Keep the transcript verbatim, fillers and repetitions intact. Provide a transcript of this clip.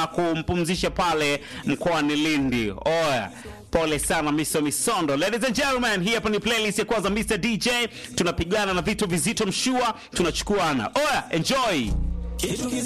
kwenda kumpumzisha pale mkoani Lindi. Oya, pole sana Miso Misondo. Ladies and gentlemen, hii hapa ni playlist ya kwanza mister D J. Tunapigana na vitu vizito mshua, tunachukuana. Oya, enjoy.